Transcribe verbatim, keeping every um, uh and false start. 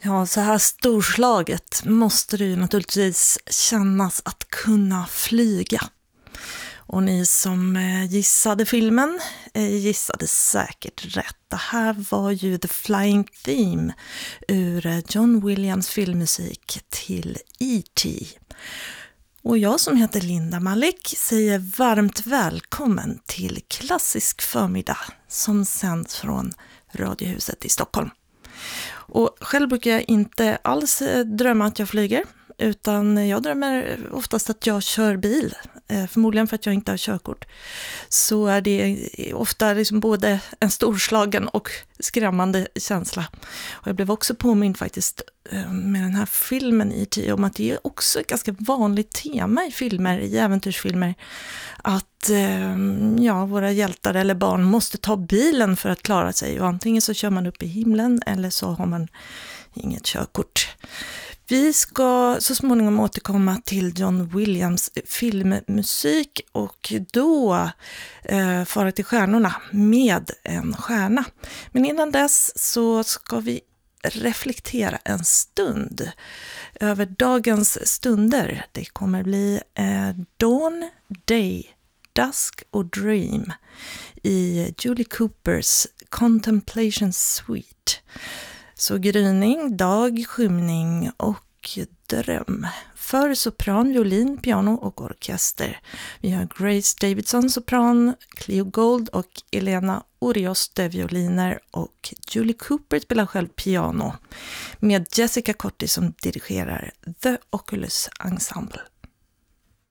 Ja, så här storslaget måste det ju naturligtvis kännas att kunna flyga. Och ni som gissade filmen gissade säkert rätt. Det här var ju The Flying Theme ur John Williams filmmusik till E T Och jag som heter Linda Malik säger varmt välkommen till Klassisk förmiddag som sänds från Radiohuset i Stockholm. Och själv brukar jag inte alls drömma att jag flyger, utan jag drömmer oftast att jag kör bil. Förmodligen för att jag inte har körkort. Så är det ofta liksom både en storslagen och skrämmande känsla. Och jag blev också påmind faktiskt med den här filmen E T om att det är också ett ganska vanligt tema i filmer, i äventyrsfilmer. Att ja, våra hjältar eller barn måste ta bilen för att klara sig. Och antingen så kör man upp i himlen eller så har man inget körkort. Vi ska så småningom återkomma till John Williams filmmusik och då eh, fara till stjärnorna med en stjärna. Men innan dess så ska vi reflektera en stund över dagens stunder. Det kommer bli eh, Dawn, Day, Dusk och Dream i Julie Coopers Contemplation Suite. Så gryning, dag, skymning och dröm. För sopran, violin, piano och orkester. Vi har Grace Davidson sopran, Cleo Gold och Elena Orioste violiner och Julie Cooper spelar själv piano med Jessica Cotti som dirigerar The Oculus Ensemble.